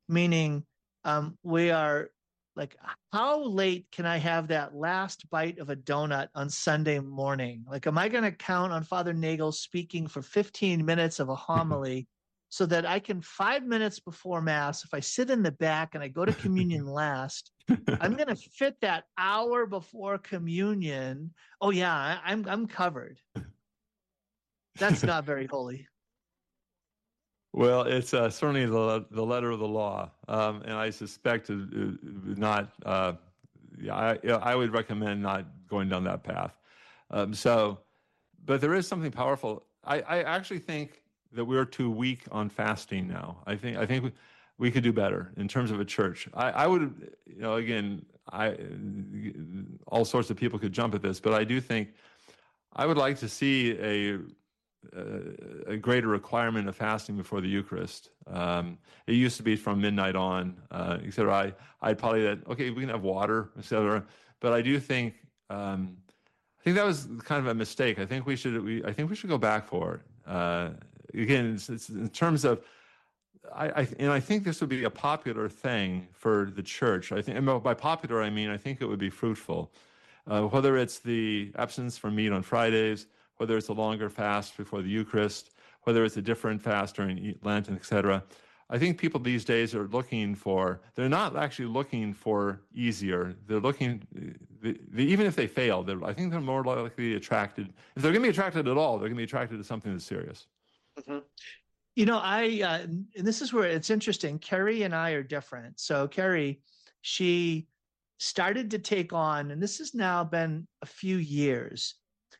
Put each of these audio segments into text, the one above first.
meaning we are like, how late can I have that last bite of a donut on Sunday morning? Like, am I going to count on Father Nagel speaking for 15 minutes of a homily so that I can 5 minutes before Mass, if I sit in the back and I go to communion last, I'm going to fit that hour before communion. Oh yeah, I'm covered. That's not very holy. Well, it's certainly the letter of the law, and I suspect not. Yeah, I would recommend not going down that path. So, but there is something powerful. I actually think that we're too weak on fasting now. I think we could do better in terms of a church. I would, again, all sorts of people could jump at this, but I do think I would like to see a greater requirement of fasting before the Eucharist. It used to be from midnight on, et cetera. I'd probably that, okay, we can have water, et cetera. But I do think, I think that was kind of a mistake. I think we should go back for it. Again, it's in terms of, I think this would be a popular thing for the church. I think, and by popular, I mean, I think it would be fruitful. Whether it's the abstinence from meat on Fridays, whether it's a longer fast before the Eucharist, whether it's a different fast during Lent, etc. I think people these days are they're not actually looking for easier. They're looking, even if they fail, I think they're more likely to be attracted. If they're going to be attracted at all, they're going to be attracted to something that's serious. Mm-hmm. And this is where it's interesting. Carrie and I are different. So Carrie, she started to take on, and this has now been a few years,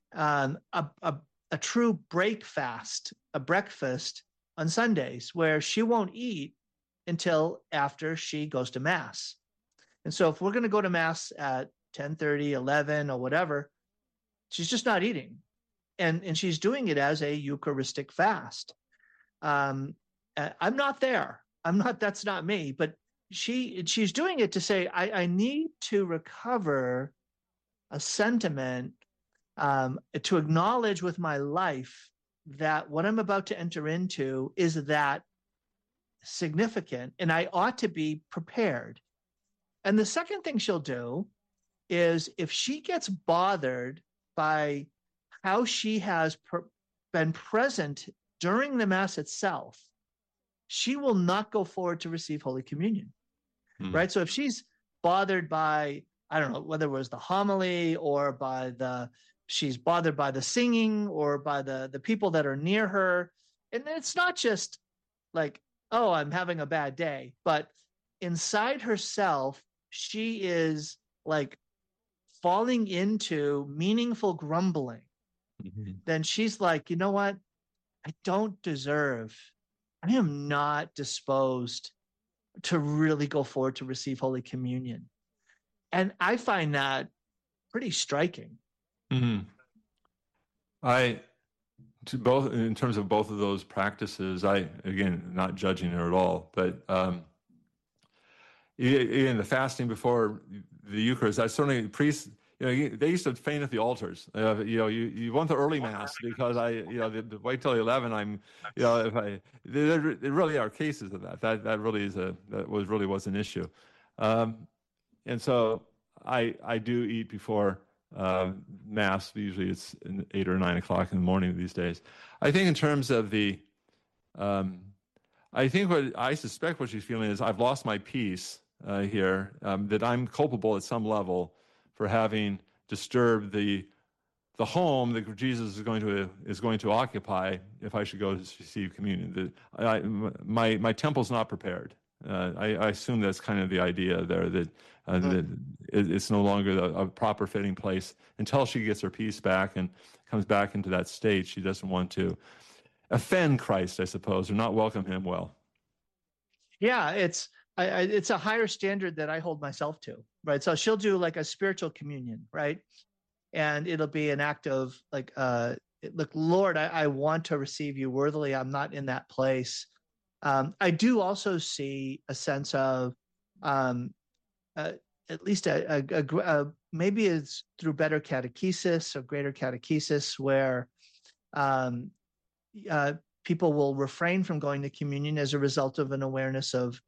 a true break fast, a breakfast on Sundays where she won't eat until after she goes to Mass. And so if we're going to go to Mass at 10:30, 11 or whatever, she's just not eating. And she's doing it as a Eucharistic fast. I'm not there. That's not me, but she's doing it to say, I need to recover a sentiment, to acknowledge with my life that what I'm about to enter into is that significant and I ought to be prepared. And the second thing she'll do is if she gets bothered by how she has been present during the Mass itself, she will not go forward to receive Holy Communion, right? So if she's bothered by, I don't know, whether it was the homily or she's bothered by the singing or by the people that are near her. And it's not just like, oh, I'm having a bad day, but inside herself, she is like falling into meaningful grumbling. Mm-hmm. Then she's like, you know what? I am not disposed to really go forward to receive Holy Communion. And I find that pretty striking. Mm-hmm. Both in terms of both of those practices, again, not judging her at all, but in the fasting before the Eucharist, I certainly priests, they used to faint at the altars. You want the early Mass because wait till 11. There really are cases of that. That really was an issue, and so I do eat before Mass. Usually it's 8 or 9 o'clock in the morning these days. I think in terms of I suspect what she's feeling is I've lost my peace here, that I'm culpable at some level for having disturbed the home that Jesus is going to occupy if I should go to receive communion. My temple's not prepared. I assume that's kind of the idea there, that it's no longer a proper fitting place until she gets her peace back and comes back into that state. She doesn't want to offend Christ, I suppose, or not welcome him well. Yeah, it's a higher standard that I hold myself to, right? So she'll do like a spiritual communion, right? And it'll be an act of like, look, Lord, I want to receive you worthily. I'm not in that place. I do also see a sense of, at least maybe it's through better catechesis or greater catechesis, where people will refrain from going to communion as a result of an awareness of